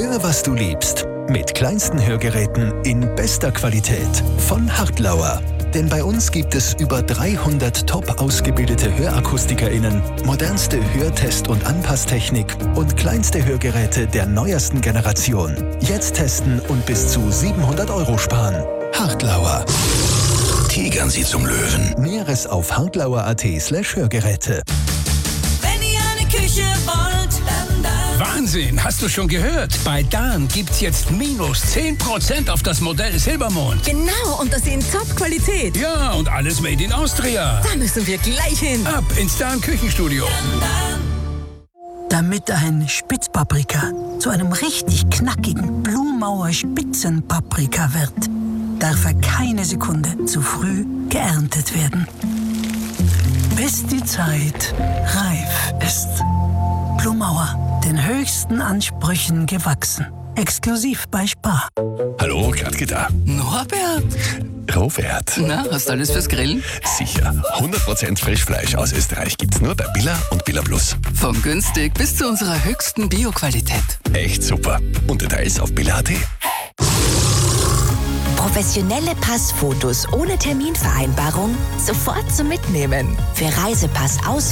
Hör, was du liebst. Mit kleinsten Hörgeräten in bester Qualität von Hartlauer. Denn bei uns gibt es über 300 top ausgebildete HörakustikerInnen, modernste Hörtest- und Anpasstechnik und kleinste Hörgeräte der neuesten Generation. Jetzt testen und bis zu 700 € sparen. Hartlauer. Tigern Sie zum Löwen. Näheres auf hartlauer.at/Hörgeräte. Wenn ihr eine Küche wollt, dann Wahnsinn, hast du schon gehört? Bei Dan gibt's jetzt minus 10% auf das Modell Silbermond. Genau, und das in Top-Qualität. Ja, und alles made in Austria. Da müssen wir gleich hin. Ab ins Dan Küchenstudio. Damit ein Spitzpaprika zu einem richtig knackigen Blumauer Spitzenpaprika wird, darf er keine Sekunde zu früh geerntet werden. Bis die Zeit reif ist. Blumauer, den höchsten Ansprüchen gewachsen. Exklusiv bei Spar. Hallo, Gradke da. Norbert, Robert. na, hast du alles fürs Grillen? Sicher. 100% Frischfleisch aus Österreich gibt's nur bei Billa und Billa Plus. Von günstig bis zu unserer höchsten Bio-Qualität. Echt super. Und Details auf billa.at. Professionelle Passfotos ohne Terminvereinbarung sofort zum Mitnehmen. Für Reisepass